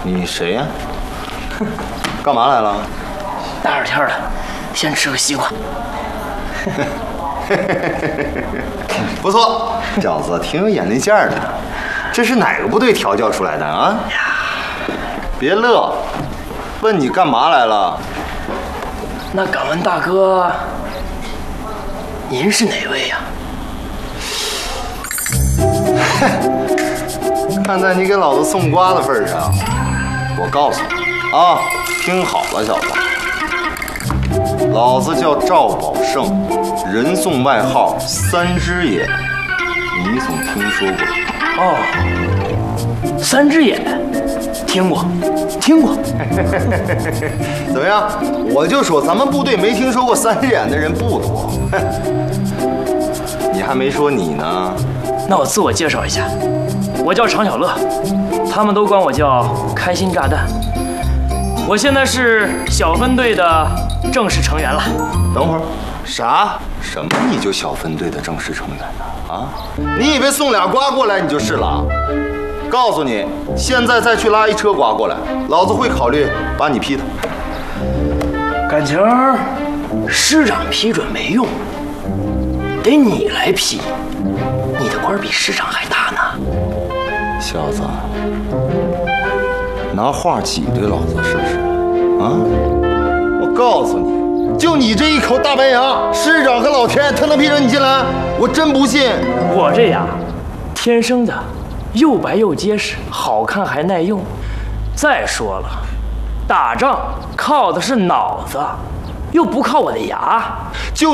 你谁呀？干嘛来了？ 大热天的，先吃个西瓜。 不错，小子挺有眼力劲儿的。这是哪个部队调教出来的啊？别乐，问你干嘛来了？ 那敢问大哥，您是哪位呀？ 看在你给老子送瓜的份上，我告诉你啊，听好了，小子，老子叫赵宝胜，人送外号三只眼，你总听说过？ 哦，三只眼，听过。 怎么样？我就说咱们部队没听说过三只眼的人不多。你还没说你呢。 那我自我介绍一下，我叫常小乐，他们都管我叫开心炸弹。我现在是小分队的正式成员了。 等会儿，啥？什么？你就小分队的正式成员呢？啊？你以为送俩瓜过来你就是了？告诉你，现在再去拉一车瓜过来，老子会考虑把你批的。 感情师长批准没用，得你来批。你的官比师长还大呢。 小子，拿话挤兑老子是不是？啊！我告诉你，就你这一口大白牙，师长和老天他能批准你进来？我真不信。 我这牙，天生的，又白又结实，好看还耐用。再说了，打仗靠的是脑子，又不靠我的牙。 就